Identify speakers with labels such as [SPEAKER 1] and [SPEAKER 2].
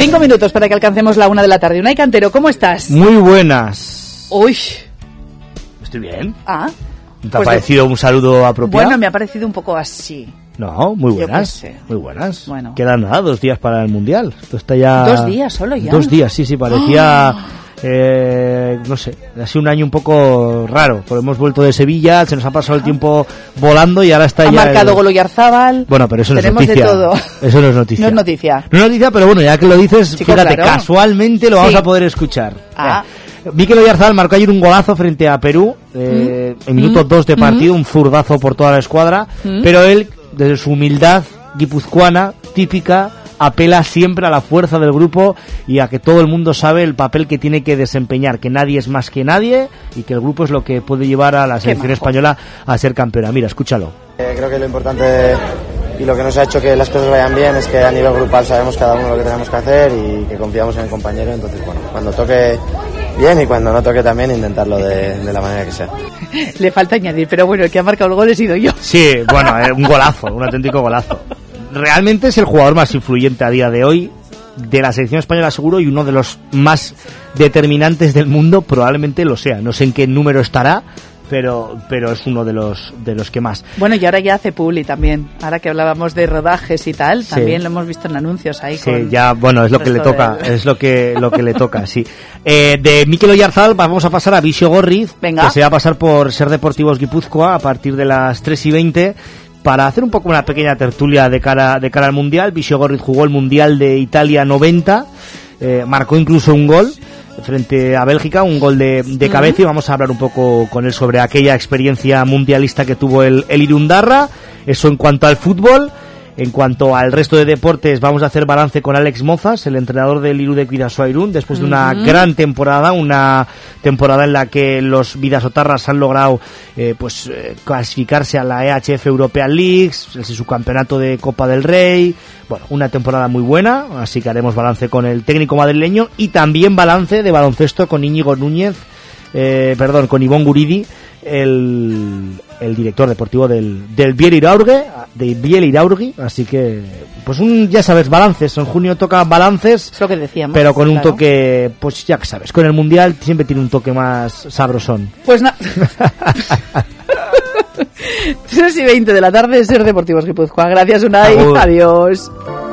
[SPEAKER 1] 5 minutos para que alcancemos la 1 de la tarde. Unai Cantero, ¿cómo estás?
[SPEAKER 2] Muy buenas.
[SPEAKER 1] Uy.
[SPEAKER 2] ¿Estoy bien?
[SPEAKER 1] Ah.
[SPEAKER 2] ¿Te ha parecido un saludo apropiado?
[SPEAKER 1] Bueno, me ha parecido un poco así.
[SPEAKER 2] No, muy buenas. Muy buenas.
[SPEAKER 1] Bueno.
[SPEAKER 2] Quedan nada, 2 días para el Mundial. Esto está ya...
[SPEAKER 1] 2 días solo ya.
[SPEAKER 2] 2 días, sí, parecía... no sé, ha sido un año un poco raro, porque hemos vuelto de Sevilla, se nos ha pasado el tiempo volando y ahora está
[SPEAKER 1] ha
[SPEAKER 2] ya...
[SPEAKER 1] Ha marcado gol Oyarzábal.
[SPEAKER 2] Bueno, pero eso no es noticia.
[SPEAKER 1] De todo.
[SPEAKER 2] Eso no es noticia.
[SPEAKER 1] No es noticia.
[SPEAKER 2] No es noticia, pero bueno, ya que lo dices,
[SPEAKER 1] Chico,
[SPEAKER 2] fíjate,
[SPEAKER 1] claro.
[SPEAKER 2] casualmente lo vamos a poder escuchar. Mikel Oyarzábal marcó ayer un golazo frente a Perú, en minuto 2 de partido, un zurdazo por toda la escuadra, pero él, desde su humildad guipuzcoana, típica, apela siempre a la fuerza del grupo y a que todo el mundo sabe el papel que tiene que desempeñar, que nadie es más que nadie y que el grupo es lo que puede llevar a la selección española a ser campeona. Mira, escúchalo.
[SPEAKER 3] Creo que lo importante y lo que nos ha hecho que las cosas vayan bien es que a nivel grupal sabemos cada uno lo que tenemos que hacer y que confiamos en el compañero, entonces bueno, cuando toque bien y cuando no toque también intentarlo de la manera que sea.
[SPEAKER 1] Le falta añadir, pero bueno, el que ha marcado el gol he sido yo.
[SPEAKER 2] Sí, bueno, un golazo, un auténtico golazo. Realmente es el jugador más influyente a día de hoy de la selección española seguro y uno de los más determinantes del mundo, probablemente lo sea. No sé en qué número estará, pero es uno de los que más.
[SPEAKER 1] Bueno, y ahora ya hace publi también. Ahora que hablábamos de rodajes y tal, también lo hemos visto en anuncios ahí.
[SPEAKER 2] Sí, ya, bueno, es lo que le toca, es lo que le toca, sí. De Mikel Oyarzábal vamos a pasar a Bixo Gorriz, que se va a pasar por Ser Deportivos Guipúzcoa a partir de las 3:20. Para hacer un poco una pequeña tertulia de cara al Mundial. Bixo Gorriz jugó el Mundial de Italia 90, marcó incluso un gol frente a Bélgica, un gol de cabeza, y vamos a hablar un poco con él sobre aquella experiencia mundialista que tuvo el Irundarra. Eso en cuanto al fútbol. En cuanto al resto de deportes, vamos a hacer balance con Alex Mozas, el entrenador del Irudek Bidasoa Irún, después de una gran temporada, una temporada en la que los bidasotarras han logrado clasificarse a la EHF European League, el subcampeonato de Copa del Rey. Bueno, una temporada muy buena, así que haremos balance con el técnico madrileño y también balance de baloncesto con Íñigo Núñez, con Ivón Guridi, el director deportivo del Biel Iraurgi, así que pues ya sabes, balances, en junio toca balances,
[SPEAKER 1] es lo que decíamos,
[SPEAKER 2] pero con un toque, pues ya que sabes, con el Mundial siempre tiene un toque más sabrosón.
[SPEAKER 1] Pues nada. 3:20 de la tarde, Ser Deportivos Guipúzcoa. Gracias, Unai. Adiós.